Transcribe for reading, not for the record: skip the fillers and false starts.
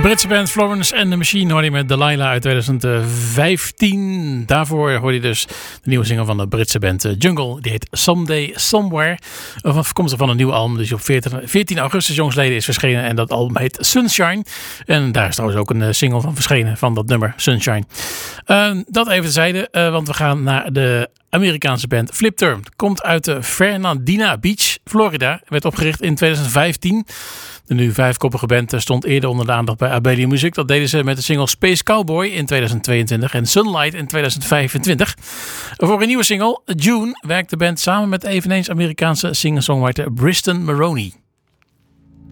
Britse band Florence and the Machine hoorde je met Delilah uit 2015. Daarvoor hoorde je dus de nieuwe single van de Britse band Jungle. Die heet Someday Somewhere. Afkomstig van een nieuw album. Dus op 14 augustus jongsleden is verschenen. En dat album heet Sunshine. En daar is trouwens ook een single van verschenen. Van dat nummer Sunshine. Dat even terzijde. Want we gaan naar de Amerikaanse band Flipterm. Komt uit de Fernandina Beach, Florida. Werd opgericht in 2015. De nu 5-koppige band stond eerder onder de aandacht bij Abelia Music. Dat deden ze met de single Space Cowboy in 2022 en Sunlight in 2025. Voor een nieuwe single, June, werkt de band samen met eveneens Amerikaanse singer-songwriter Briston Maroney.